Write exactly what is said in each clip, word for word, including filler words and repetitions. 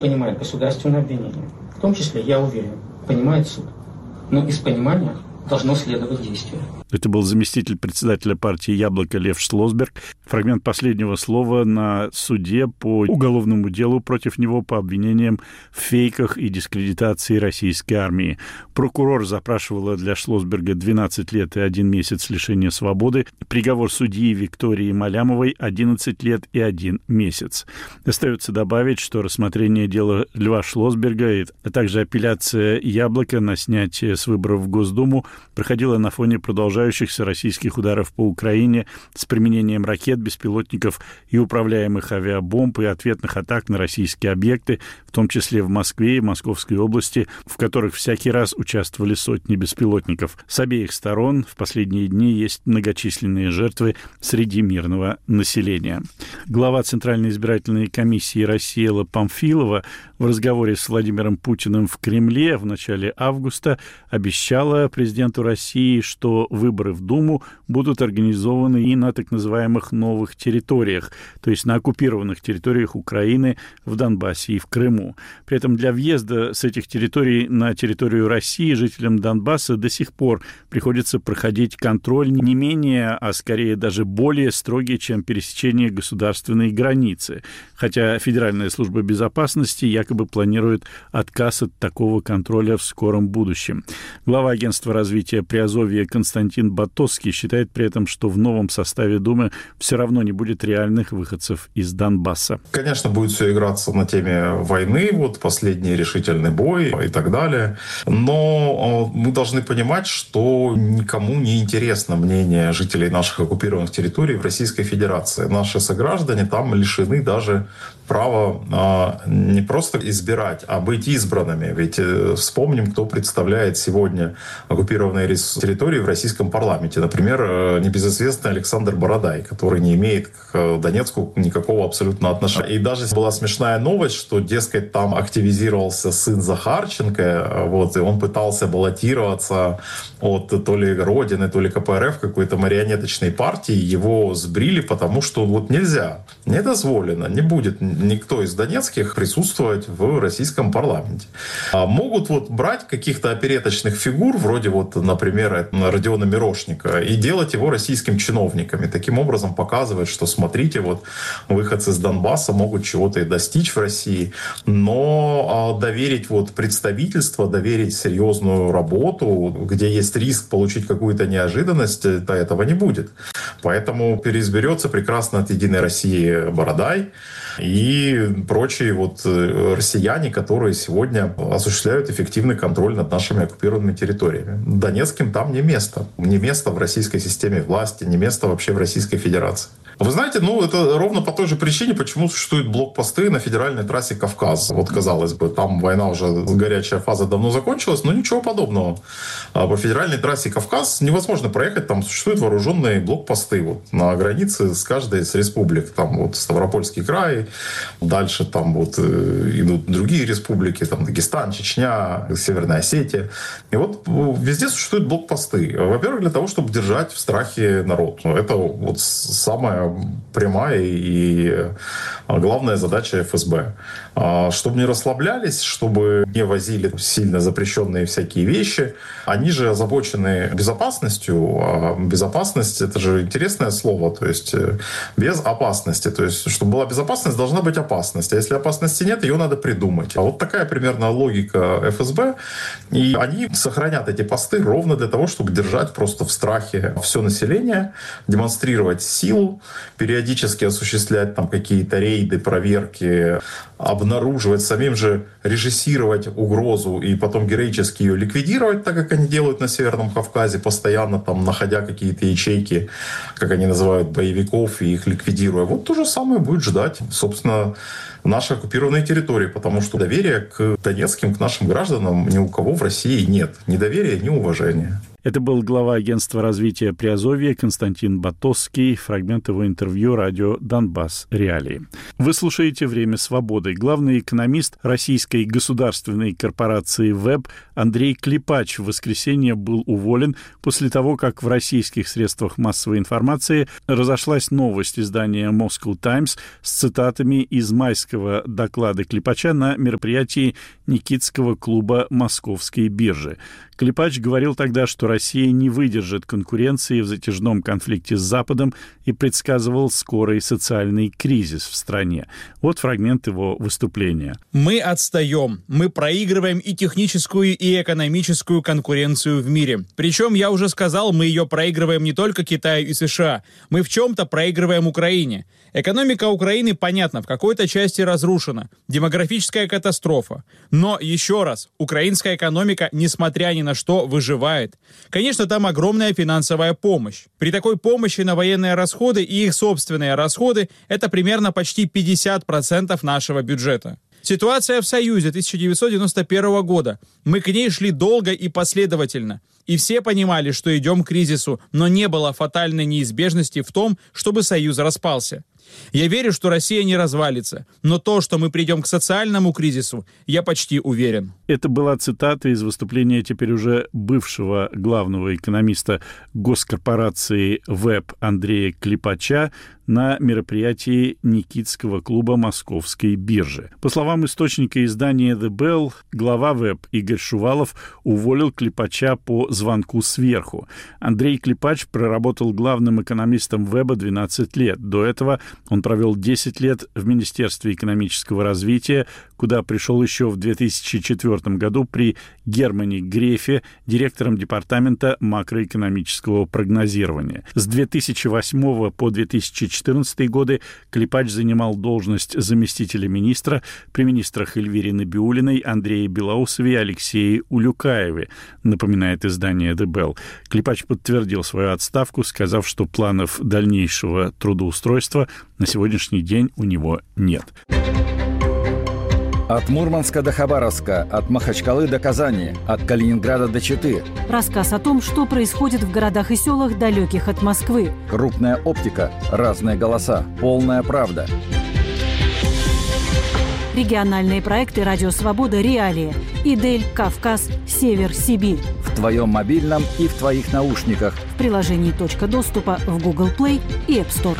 понимает государственное обвинение. В том числе, я уверен, понимает суд. Но из понимания должно следовать действие. Это был заместитель председателя партии «Яблоко» Лев Шлосберг. Фрагмент последнего слова на суде по уголовному делу против него по обвинениям в фейках и дискредитации российской армии. Прокурор запрашивала для Шлосберга двенадцать лет и один месяц лишения свободы. Приговор судьи Виктории Малямовой – одиннадцать лет и один месяц. Остается добавить, что рассмотрение дела Льва Шлосберга, а также апелляция «Яблока» на снятие с выборов в Госдуму проходила на фоне продолжающихся российских ударов по Украине с применением ракет, беспилотников и управляемых авиабомб и ответных атак на российские объекты, в том числе в Москве и в Московской области, в которых всякий раз участвовали сотни беспилотников. С обеих сторон в последние дни есть многочисленные жертвы среди мирного населения. Глава Центральной избирательной комиссии России Элла Памфилова в разговоре с Владимиром Путиным в Кремле в начале августа обещала президенту России, что выборы в Думу будут организованы и на так называемых новых территориях, то есть на оккупированных территориях Украины, в Донбассе и в Крыму. При этом для въезда с этих территорий на территорию России жителям Донбасса до сих пор приходится проходить контроль не менее, а скорее даже более строгий, чем пересечение государственной границы. Хотя Федеральная служба безопасности якобы планирует отказ от такого контроля в скором будущем. Глава агентства развития Приазовья Константин Батоцкий считает при этом, что в новом составе Думы все равно не будет реальных выходцев из Донбасса. Конечно, будет все играться на теме войны, вот последний решительный бой и так далее. Но мы должны понимать, что никому не интересно мнение жителей наших оккупированных территорий в Российской Федерации. Наши сограждане там лишены даже права не просто избирать, а быть избранными. Ведь вспомним, кто представляет сегодня оккупированные территории в российском парламенте. Например, небезызвестный Александр Бородай, который не имеет к Донецку никакого абсолютно отношения. И даже была смешная новость, что, дескать, там активизировался сын Захарченко, вот, и он пытался баллотироваться от то ли Родины, то ли ка пэ эр эф, какой-то марионеточной партии. Его сбрили, потому что вот нельзя, не дозволено, не будет никто из донецких присутствовать в российском парламенте. А могут вот брать каких-то опереточных фигур, вроде вот, например, Родиона Мирошника, и делать его российскими чиновниками. Таким образом показывать, что смотрите, вот выходцы из Донбасса могут чего-то и достичь в России, но доверить вот представительство, доверить серьезную работу, где есть риск получить какую-то неожиданность, то этого не будет. Поэтому переизберется прекрасно от «Единой России» Бородай и прочие вот россияне, которые сегодня осуществляют эффективный контроль над нашими оккупированными территориями. Донецким там не место. Не место в российской системе власти, не место вообще в Российской Федерации. Вы знаете, ну это ровно по той же причине, почему существуют блокпосты на федеральной трассе Кавказ. Вот, казалось бы, там война уже, горячая фаза давно закончилась, но ничего подобного. По федеральной трассе Кавказ невозможно проехать, там существуют вооруженные блокпосты вот, на границе с каждой из республик. Там вот Ставропольский край, дальше там вот идут другие республики, там Дагестан, Чечня, Северная Осетия. И вот везде существуют блокпосты. Во-первых, для того, чтобы держать в страхе народ. Это вот самое прямая и главная задача эф эс бэ. Чтобы не расслаблялись, чтобы не возили сильно запрещенные всякие вещи. Они же озабочены безопасностью. А безопасность — это же интересное слово. То есть без опасности. То есть, чтобы была безопасность, должна быть опасность. А если опасности нет, ее надо придумать. А вот такая примерно логика эф эс бэ. И они сохранят эти посты ровно для того, чтобы держать просто в страхе все население, демонстрировать силу, периодически осуществлять там какие-то рейды, проверки, обнаруживать, самим же режиссировать угрозу и потом героически ее ликвидировать, так как они делают на Северном Кавказе, постоянно там находя какие-то ячейки, как они называют, боевиков, и их ликвидируя. Вот то же самое будет ждать, собственно, наши оккупированные территории, потому что доверия к донецким, к нашим гражданам ни у кого в России нет. Ни доверия, ни уважения. Это был глава агентства развития Приазовья Константин Батосский. Фрагмент его интервью радио «Донбасс. Реалии». Вы слушаете «Время свободы». Главный экономист российской государственной корпорации ВЭБ Андрей Клепач в воскресенье был уволен после того, как в российских средствах массовой информации разошлась новость издания Moscow Times с цитатами из майского доклада Клепача на мероприятии Никитского клуба Московской биржи. Клепач говорил тогда, что Россия не выдержит конкуренции в затяжном конфликте с Западом и предсказывал скорый социальный кризис в стране. Вот фрагмент его выступления. «Мы отстаем. Мы проигрываем и техническую, и экономическую конкуренцию в мире. Причем, я уже сказал, мы ее проигрываем не только Китаю и США. Мы в чем-то проигрываем Украине. Экономика Украины, понятно, в какой-то части разрушена. Демографическая катастрофа. Но, еще раз, украинская экономика, несмотря ни на что, выживает. Конечно, там огромная финансовая помощь. При такой помощи на военные расходы и их собственные расходы это примерно почти пятьдесят процентов нашего бюджета. Ситуация в Союзе тысяча девятьсот девяносто первого года. Мы к ней шли долго и последовательно. И все понимали, что идем к кризису, но не было фатальной неизбежности в том, чтобы Союз распался. Я верю, что Россия не развалится, но то, что мы придем к социальному кризису, я почти уверен». Это была цитата из выступления теперь уже бывшего главного экономиста госкорпорации ВЭБ Андрея Клепача на мероприятии Никитского клуба Московской биржи. По словам источника издания The Bell, глава ВЭБ Игорь Шувалов уволил Клепача по звонку сверху. Андрей Клепач проработал главным экономистом ВЭБа двенадцать лет. До этого он провел десять лет в Министерстве экономического развития, куда пришел еще в две тысячи четвёртом году при Германе Грефе, директором департамента макроэкономического прогнозирования. С две тысячи восьмого по две тысячи четырнадцатый годы Клепач занимал должность заместителя министра при министрах Эльвире Набиуллиной, Андрее Белоусове и Алексее Улюкаеве, напоминает издание The Bell. Клепач подтвердил свою отставку, сказав, что планов дальнейшего трудоустройства на сегодняшний день у него нет. От Мурманска до Хабаровска, от Махачкалы до Казани, от Калининграда до Читы. Рассказ о том, что происходит в городах и селах, далеких от Москвы. Крупная оптика, разные голоса, полная правда. Региональные проекты «Радио Свобода. Реалии». Идель, Кавказ, Север, Сибирь. В твоем мобильном и в твоих наушниках. В приложении «Точка доступа» в Google Play и App Store.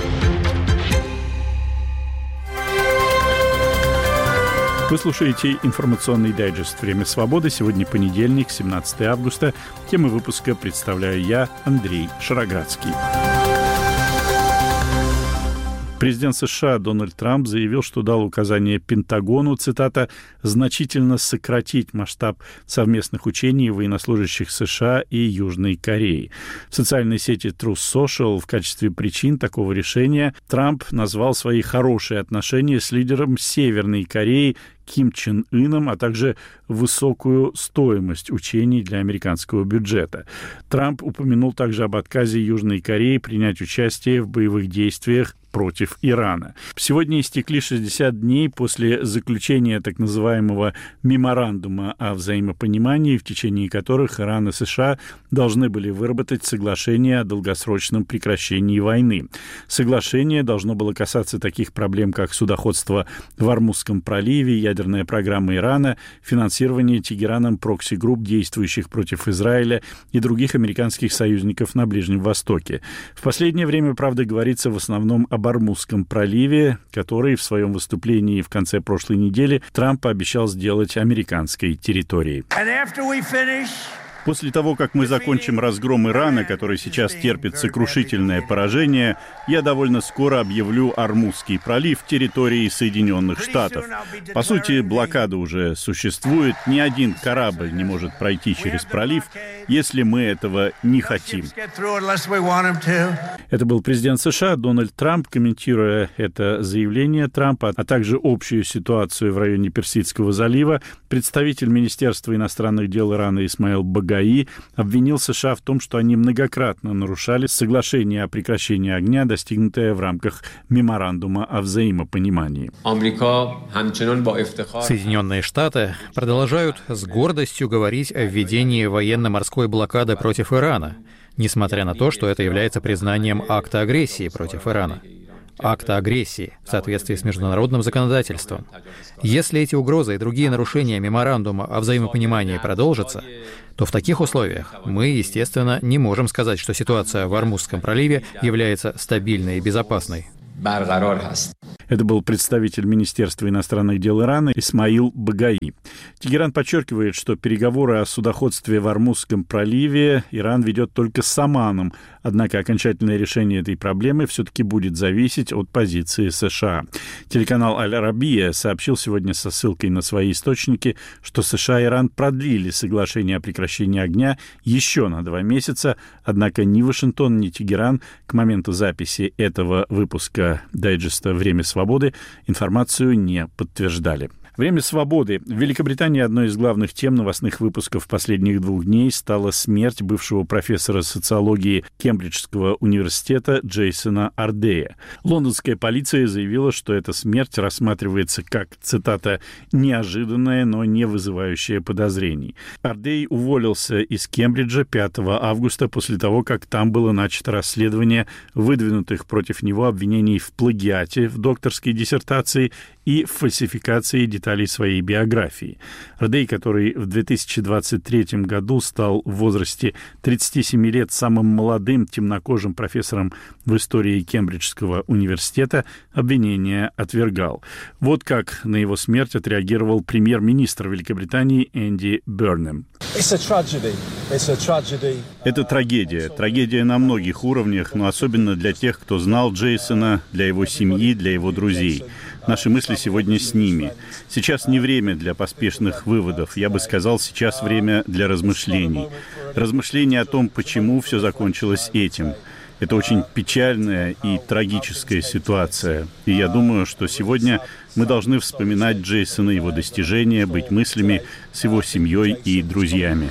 Вы слушаете информационный дайджест «Время свободы». Сегодня понедельник, семнадцатого августа. Темы выпуска представляю я, Андрей Шароградский. Президент США Дональд Трамп заявил, что дал указание Пентагону, цитата, «значительно сократить масштаб совместных учений военнослужащих США и Южной Кореи». В социальной сети Truth Social в качестве причин такого решения Трамп назвал свои хорошие отношения с лидером Северной Кореи Ким Чен Ыном, а также высокую стоимость учений для американского бюджета. Трамп упомянул также об отказе Южной Кореи принять участие в боевых действиях против Ирана. Сегодня истекли шестьдесят дней после заключения так называемого меморандума о взаимопонимании, в течение которых Иран и США должны были выработать соглашение о долгосрочном прекращении войны. Соглашение должно было касаться таких проблем, как судоходство в Ормузском проливе, ядерная программа Ирана, финансирование Тегераном прокси-групп, действующих против Израиля и других американских союзников на Ближнем Востоке. В последнее время, правда, говорится в основном об Ормузском проливе, который в своем выступлении в конце прошлой недели Трамп пообещал сделать американской территорией. После того, как мы закончим разгром Ирана, который сейчас терпит сокрушительное поражение, я довольно скоро объявлю Ормузский пролив территорией Соединенных Штатов. По сути, блокада уже существует, ни один корабль не может пройти через пролив, если мы этого не хотим. Это был президент США Дональд Трамп, комментируя это заявление Трампа, а также общую ситуацию в районе Персидского залива. Представитель Министерства иностранных дел Ирана Исмаил Багаи Багаи обвинил США в том, что они многократно нарушали соглашение о прекращении огня, достигнутое в рамках меморандума о взаимопонимании. Соединенные Штаты продолжают с гордостью говорить о введении военно-морской блокады против Ирана, несмотря на то, что это является признанием акта агрессии против Ирана. Акта агрессии в соответствии с международным законодательством. Если эти угрозы и другие нарушения меморандума о взаимопонимании продолжатся, то в таких условиях мы, естественно, не можем сказать, что ситуация в Ормузском проливе является стабильной и безопасной. Это был представитель Министерства иностранных дел Ирана Исмаил Багаи. Тегеран подчеркивает, что переговоры о судоходстве в Ормузском проливе Иран ведет только с Оманом, однако окончательное решение этой проблемы все-таки будет зависеть от позиции США. Телеканал «Аль-Арабия» сообщил сегодня со ссылкой на свои источники, что США и Иран продлили соглашение о прекращении огня еще на два месяца, однако ни Вашингтон, ни Тегеран к моменту записи этого выпуска дайджеста «Время свободы» информацию не подтверждали. Время свободы. В Великобритании одной из главных тем новостных выпусков последних двух дней стала смерть бывшего профессора социологии Кембриджского университета Джейсона Ардея. Лондонская полиция заявила, что эта смерть рассматривается как, цитата, «неожиданная, но не вызывающая подозрений». Ардей уволился из Кембриджа пятого августа после того, как там было начато расследование выдвинутых против него обвинений в плагиате в докторской диссертации и в фальсификации деталей своей биографии. Ардей, который в две тысячи двадцать третьем году стал в возрасте тридцати семи лет самым молодым темнокожим профессором в истории Кембриджского университета, обвинения отвергал. Вот как на его смерть отреагировал премьер-министр Великобритании Энди Бернем. Это трагедия. Трагедия на многих уровнях, но особенно для тех, кто знал Джейсона, для его семьи, для его друзей. Наши мысли сегодня с ними. Сейчас не время для поспешных выводов. Я бы сказал, сейчас время для размышлений. Размышления о том, почему все закончилось этим. Это очень печальная и трагическая ситуация. И я думаю, что сегодня мы должны вспоминать Джейсона, его достижения, быть мыслями с его семьей и друзьями.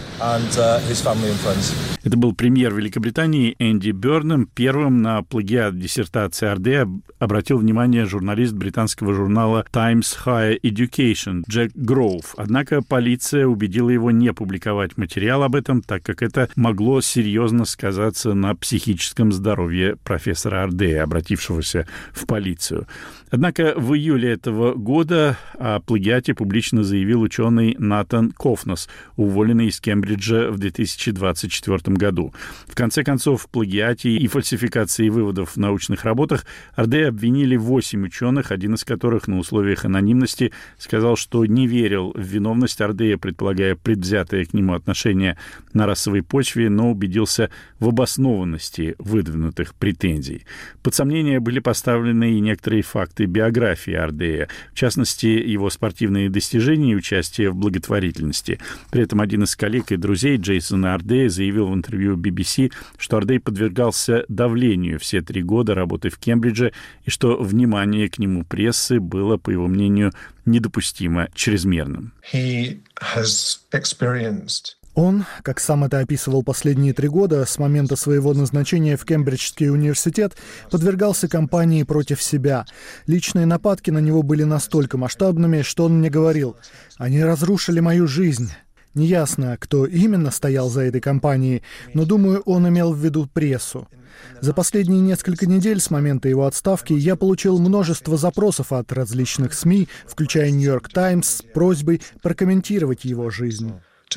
Это был премьер Великобритании Энди Бернем. Первым на плагиат диссертации Ардея обратил внимание журналист британского журнала Times Higher Education Джек Гроув. Однако полиция убедила его не публиковать материал об этом, так как это могло серьезно сказаться на психическом здоровье профессора Ардея, обратившегося в полицию. Однако в июле этого года о плагиате публично заявил ученый Натан Кофнас, уволенный из Кембриджа в две тысячи двадцать четвёртом году. В конце концов, в плагиате и фальсификации выводов в научных работах Ардея обвинили восемь ученых, один из которых на условиях анонимности сказал, что не верил в виновность Ардея, предполагая предвзятое к нему отношение на расовой почве, но убедился в обоснованности выдвинутых претензий. Под сомнение были поставлены и некоторые факты биографии Ардея, в частности, его спортивные достижения и участие в благотворительности. При этом один из коллег и друзей Джейсона Ардея заявил в интервью би би си, что Ардей подвергался давлению все три года работы в Кембридже и что внимание к нему прессы было, по его мнению, недопустимо чрезмерным. Он, как сам это описывал последние три года, с момента своего назначения в Кембриджский университет, подвергался кампании против себя. Личные нападки на него были настолько масштабными, что он мне говорил: «Они разрушили мою жизнь». Неясно, кто именно стоял за этой кампанией, но, думаю, он имел в виду прессу. За последние несколько недель с момента его отставки я получил множество запросов от различных СМИ, включая «Нью-Йорк Таймс», с просьбой прокомментировать его жизнь.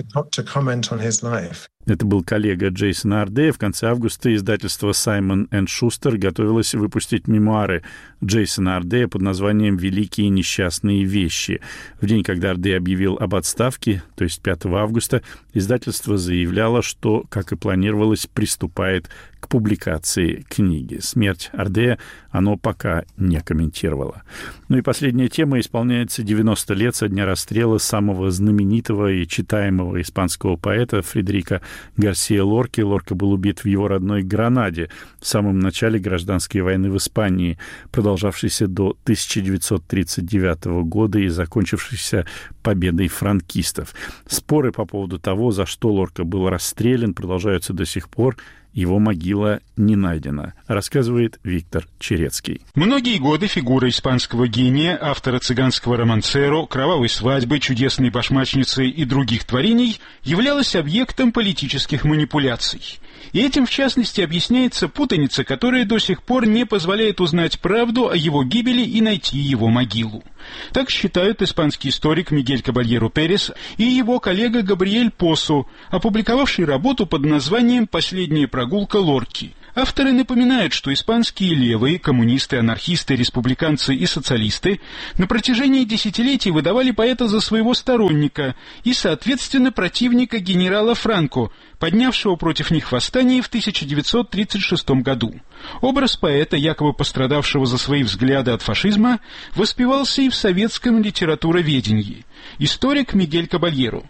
Это был коллега Джейсона Ардея. В конце августа издательство Simon энд Schuster готовилось выпустить мемуары Джейсона Ардея под названием «Великие несчастные вещи». В день, когда Ардей объявил об отставке, то есть пятого августа, издательство заявляло, что, как и планировалось, приступает к публикации книги. Смерть Ардея оно пока не комментировало. Ну и последняя тема. Исполняется девяносто лет со дня расстрела самого знаменитого и читаемого испанского поэта Фредерико Гарсия Лорки. Лорка был убит в его родной Гранаде в самом начале гражданской войны в Испании, продолжавшейся до тысяча девятьсот тридцать девятого года и закончившейся победой франкистов. Споры по поводу того, за что Лорка был расстрелян, продолжаются до сих пор. Его могила не найдена, рассказывает Виктор Черецкий. Многие годы фигура испанского гения, автора цыганского романсеро, кровавой свадьбы, чудесной башмачницы и других творений являлась объектом политических манипуляций. И этим, в частности, объясняется путаница, которая до сих пор не позволяет узнать правду о его гибели и найти его могилу. Так считают испанский историк Мигель Кабальеро Перес и его коллега Габриэль Посо, опубликовавший работу под названием «Последняя прогулка Лорки». Авторы напоминают, что испанские левые, коммунисты, анархисты, республиканцы и социалисты на протяжении десятилетий выдавали поэта за своего сторонника и, соответственно, противника генерала Франко, поднявшего против них восстание в тысяча девятьсот тридцать шестом году. Образ поэта, якобы пострадавшего за свои взгляды от фашизма, воспевался и в советском литературоведении. Историк Мигель Кабальеро.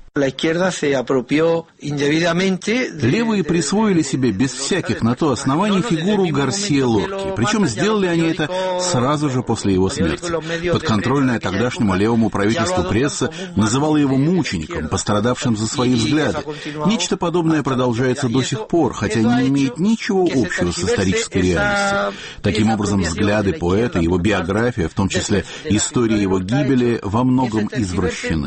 Левые присвоили себе без всяких на то оснований фигуру Гарсия Лорки, причем сделали они это сразу же после его смерти. Подконтрольная тогдашнему левому правительству пресса называла его мучеником, пострадавшим за свои взгляды. Нечто подобное продолжается до сих пор, хотя не имеет ничего общего с исторической реальностью. Таким образом, взгляды поэта, его биография, в том числе история его гибели, во многом извращены.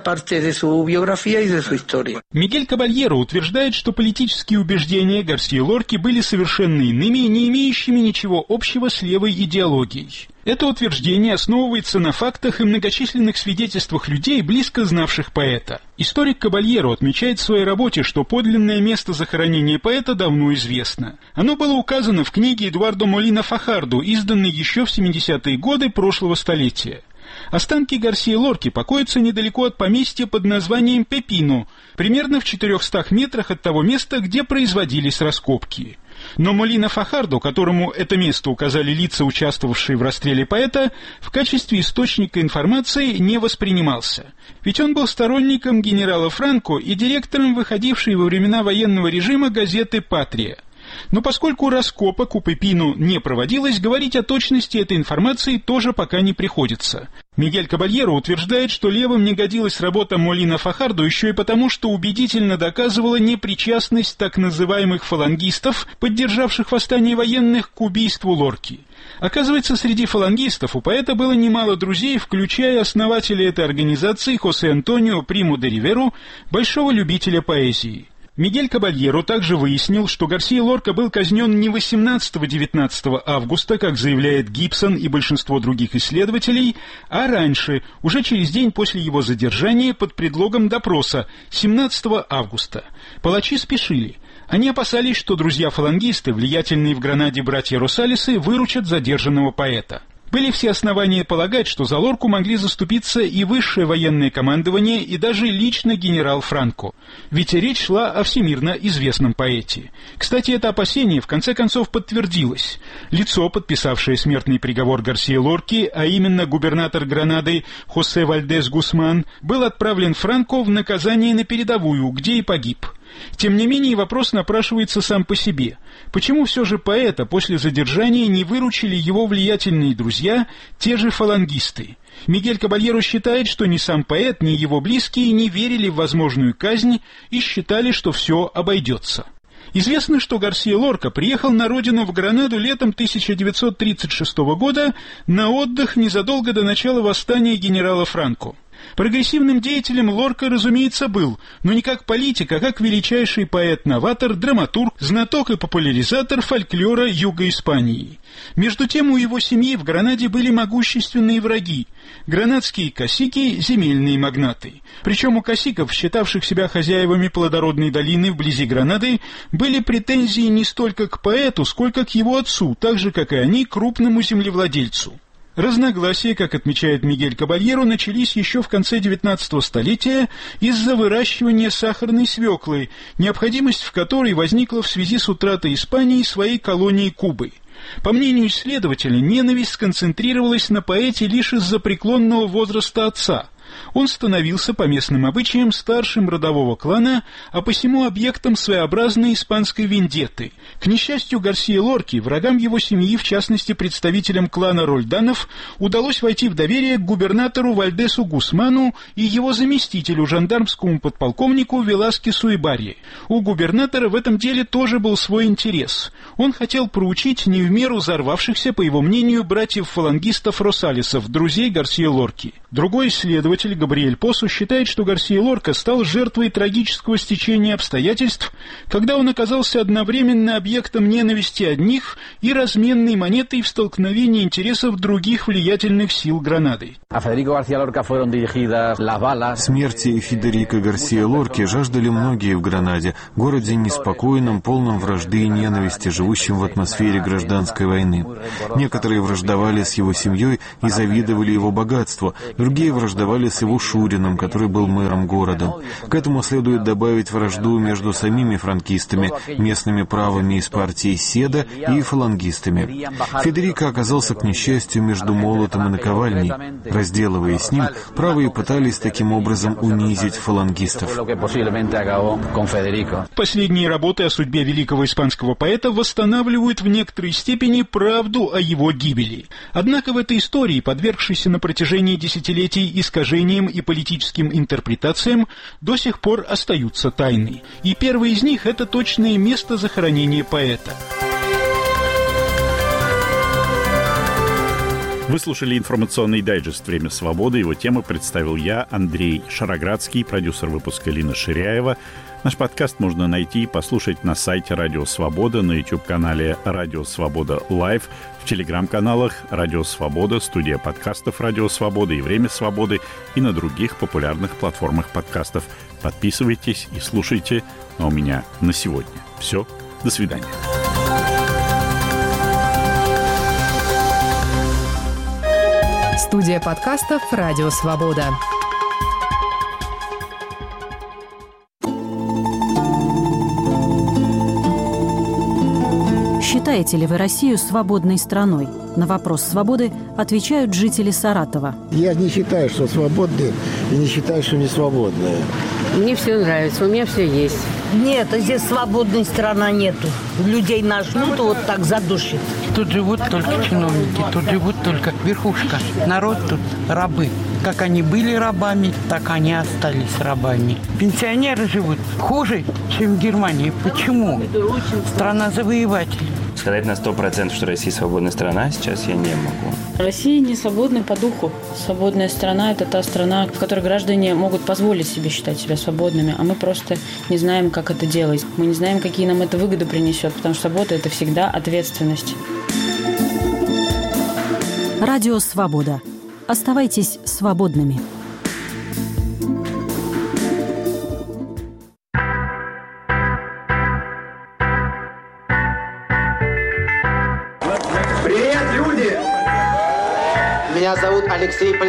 Мигель Кабальеро утверждает, что политические убеждения Гарсия Лорки были совершенно иными и не имеющими ничего общего с левой идеологией. Это утверждение основывается на фактах и многочисленных свидетельствах людей, близко знавших поэта. Историк Кабальеро отмечает в своей работе, что подлинное место захоронения поэта давно известно. Оно было указано в книге Эдуардо Молина Фахардо, изданной еще в семидесятые годы прошлого столетия. Останки Гарсия Лорки покоятся недалеко от поместья под названием Пепино, примерно в четырехстах метрах от того места, где производились раскопки. Но Молина Фахардо, которому это место указали лица, участвовавшие в расстреле поэта, в качестве источника информации не воспринимался. Ведь он был сторонником генерала Франко и директором выходившей во времена военного режима газеты «Патрия». Но поскольку раскопок у Пепино не проводилось, говорить о точности этой информации тоже пока не приходится. Мигель Кабальеро утверждает, что левым не годилась работа Молина Фахардо еще и потому, что убедительно доказывала непричастность так называемых фалангистов, поддержавших восстание военных, к убийству Лорки. Оказывается, среди фалангистов у поэта было немало друзей, включая основателя этой организации Хосе Антонио Приму де Риверу, большого любителя поэзии. Мигель Кабальеро также выяснил, что Гарсия Лорка был казнен не восемнадцатого-девятнадцатого августа, как заявляет Гибсон и большинство других исследователей, а раньше, уже через день после его задержания под предлогом допроса, семнадцатого августа. Палачи спешили. Они опасались, что друзья-фалангисты, влиятельные в Гранаде братья Росалесы, выручат задержанного поэта. Были все основания полагать, что за Лорку могли заступиться и высшее военное командование, и даже лично генерал Франко. Ведь речь шла о всемирно известном поэте. Кстати, это опасение в конце концов подтвердилось. Лицо, подписавшее смертный приговор Гарсия Лорки, а именно губернатор Гранады Хосе Вальдес Гусман, был отправлен Франко в наказание на передовую, где и погиб. Тем не менее, вопрос напрашивается сам по себе. Почему все же поэта после задержания не выручили его влиятельные друзья, те же фалангисты? Мигель Кабальеро считает, что ни сам поэт, ни его близкие не верили в возможную казнь и считали, что все обойдется. Известно, что Гарсия Лорка приехал на родину в Гранаду летом тысяча девятьсот тридцать шестого года на отдых незадолго до начала восстания генерала Франко. Прогрессивным деятелем Лорка, разумеется, был, но не как политик, а как величайший поэт-новатор, драматург, знаток и популяризатор фольклора Юга Испании. Между тем, у его семьи в Гранаде были могущественные враги – гранадские касики, земельные магнаты. Причем у касиков, считавших себя хозяевами плодородной долины вблизи Гранады, были претензии не столько к поэту, сколько к его отцу, так же, как и они, крупному землевладельцу. Разногласия, как отмечает Мигель Кабальеро, начались еще в конце девятнадцатого столетия из-за выращивания сахарной свеклы, необходимость в которой возникла в связи с утратой Испании своей колонии Кубы. По мнению исследователя, ненависть сконцентрировалась на поэте лишь из-за преклонного возраста отца. Он становился по местным обычаям старшим родового клана, а посему объектом своеобразной испанской вендетты. К несчастью Гарсия Лорки, врагам его семьи, в частности представителям клана Рольданов, удалось войти в доверие к губернатору Вальдесу Гусману и его заместителю, жандармскому подполковнику Веласкесу Ибарье. У губернатора в этом деле тоже был свой интерес. Он хотел проучить не в меру взорвавшихся, по его мнению, братьев-фалангистов Росалесов, друзей Гарсия Лорки. Другой исследователь, Габриэль Посу, считает, что Гарсия Лорка стал жертвой трагического стечения обстоятельств, когда он оказался одновременно объектом ненависти одних и разменной монетой в столкновении интересов других влиятельных сил Гранады. Смерти Федерико Гарсия Лорки жаждали многие в Гранаде, городе неспокойном, полном вражды и ненависти, живущем в атмосфере гражданской войны. Некоторые враждовали с его семьей и завидовали его богатству, другие враждовали с его шурином, который был мэром города. К этому следует добавить вражду между самими франкистами, местными правыми из партии Седа и фалангистами. Федерико оказался, к несчастью, между молотом и наковальней. Разделываясь с ним, правые пытались таким образом унизить фалангистов. Последние работы о судьбе великого испанского поэта восстанавливают в некоторой степени правду о его гибели. Однако в этой истории, подвергшейся на протяжении десятилетий искажениям и политическим интерпретациям, до сих пор остаются тайны. И первый из них — это точное место захоронения поэта. Вы слушали информационный дайджест «Время свободы». Его тему представил я, Андрей Шароградский, продюсер выпуска Лина Ширяева. Наш подкаст можно найти и послушать на сайте Радио Свобода, на YouTube-канале Радио Свобода Лайв, в телеграм-каналах Радио Свобода, студия подкастов Радио Свобода и Время свободы и на других популярных платформах подкастов. Подписывайтесь и слушайте. А у меня на сегодня все. До свидания. Студия подкастов «Радио Свобода». Считаете ли вы Россию свободной страной? На вопрос свободы отвечают жители Саратова. Я не считаю, что свободные, и не считаю, что не свободные. Мне все нравится, у меня все есть. Нет, здесь свободной страны нету. Людей нажмут, вот так задушит. Тут живут только чиновники, тут живут только верхушка. Народ тут рабы. Как они были рабами, так они остались рабами. Пенсионеры живут хуже, чем в Германии. Почему? Страна завоевателей. Сказать на сто процентов, что Россия свободная страна, сейчас я не могу. Россия не свободна по духу. Свободная страна – это та страна, в которой граждане могут позволить себе считать себя свободными, а мы просто не знаем, как это делать. Мы не знаем, какие нам это выгоды принесет, потому что свобода – это всегда ответственность. Радио Свобода. Оставайтесь свободными. Привет, люди! Меня зовут Алексей